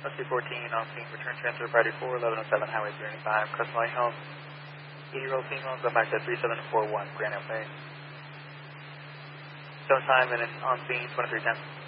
LC 14 on scene, return transfer, priority 4, 1107, Highway 395, Custom Light Home. 80-year-old female, go back to 3741, Grand Airplane. Stone time and on scene, 2310.